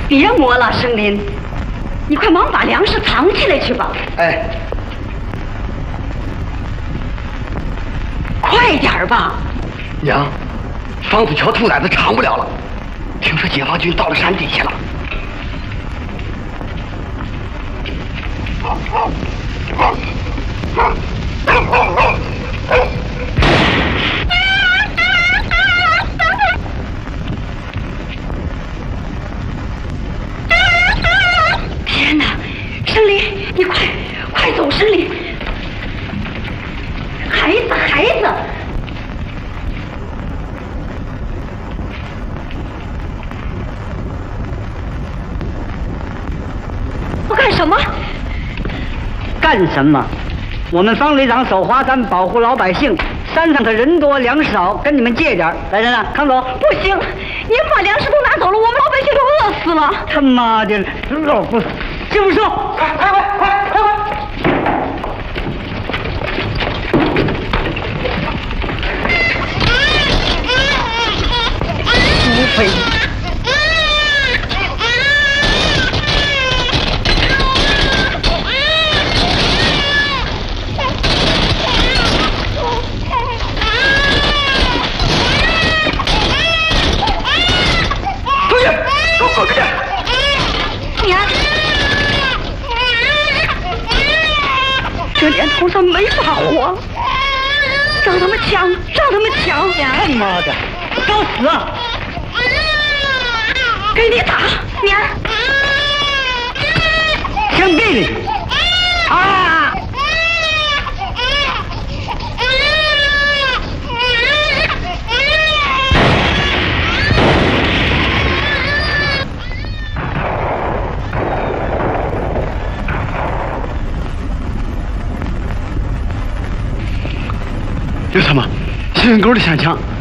别磨了，生林，你快忙把粮食藏起来去吧。 哎， 快点吧。 娘，房子桥兔崽子藏不了了，听说解放军到了山底下了。 天哪，生林，你快走，生林！孩子！我干什么？ 干什么？我们方旅长守华山，保护老百姓。山上可人多粮少，跟你们借点。来人啊，康总！ 不行，您把粮食都拿走了，我们老百姓都饿死了。 他妈的，老不这么说，快！土匪！ 走开点！ 娘，这年头上没法活了，让他们抢！ 他妈的，找死啊！ 给你打，娘！ 枪毙了你！啊！ 刘参谋，新沟里响枪，